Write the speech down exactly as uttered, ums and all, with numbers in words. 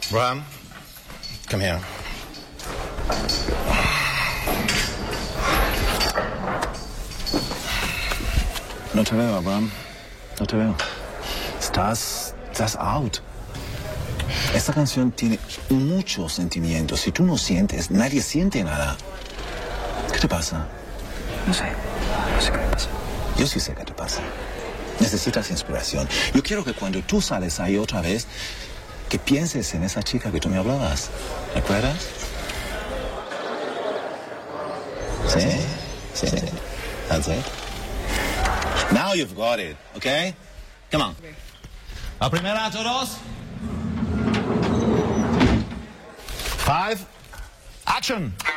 Ram, come here. No te veo, Abraham. No te veo. Estás, estás out. Esta canción tiene muchos sentimientos. Si tú no sientes, nadie siente nada. ¿Qué te pasa? No sé. No sé qué me pasa. Yo sí sé qué te pasa. Necesitas inspiración. Yo quiero que cuando tú sales ahí otra vez, que pienses en esa chica que tú me hablabas. ¿Recuerdas? Sí. Sí. That's it. Now you've got it, okay? Come on. La primera, todos. Five. Action.